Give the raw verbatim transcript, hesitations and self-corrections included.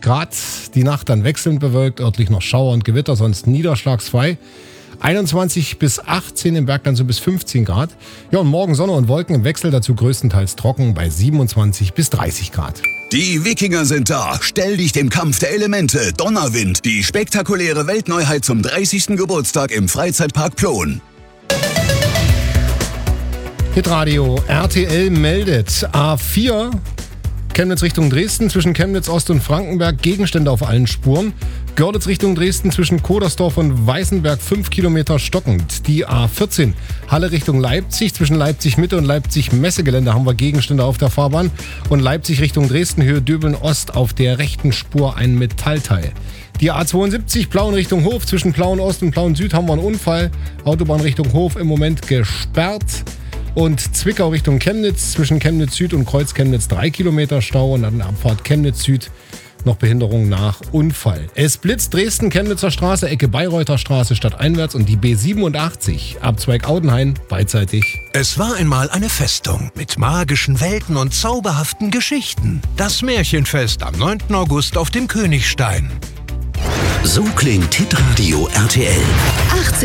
Grad. Die Nacht dann wechselnd bewölkt, örtlich noch Schauer und Gewitter, sonst niederschlagsfrei. einundzwanzig bis achtzehn, im Bergland so bis fünfzehn Grad. Ja, und morgen Sonne und Wolken im Wechsel, dazu größtenteils trocken bei siebenundzwanzig bis dreißig Grad. Die Wikinger sind da. Stell dich dem Kampf der Elemente. Donnerwind, die spektakuläre Weltneuheit zum dreißigsten Geburtstag im Freizeitpark Plon. Hitradio R T L meldet A vier, Chemnitz Richtung Dresden, zwischen Chemnitz Ost und Frankenberg, Gegenstände auf allen Spuren. Görlitz Richtung Dresden, zwischen Kodersdorf und Weißenberg, fünf Kilometer stockend. Die A vierzehn, Halle Richtung Leipzig, zwischen Leipzig Mitte und Leipzig Messegelände haben wir Gegenstände auf der Fahrbahn. Und Leipzig Richtung Dresden, Höhe Döbeln Ost, auf der rechten Spur ein Metallteil. Die A zweiundsiebzig, Plauen Richtung Hof, zwischen Plauen Ost und Plauen Süd haben wir einen Unfall. Autobahn Richtung Hof im Moment gesperrt. Und Zwickau Richtung Chemnitz, zwischen Chemnitz Süd und Kreuz Chemnitz drei Kilometer Stau und an der Abfahrt Chemnitz Süd noch Behinderung nach Unfall. Es blitzt Dresden, Chemnitzer Straße, Ecke Bayreuther Straße stadteinwärts und die B siebenundachtzig, Abzweig Audenhain, beidseitig. Es war einmal eine Festung mit magischen Welten und zauberhaften Geschichten. Das Märchenfest am neunten August auf dem Königstein. So klingt Hitradio R T L. achtzig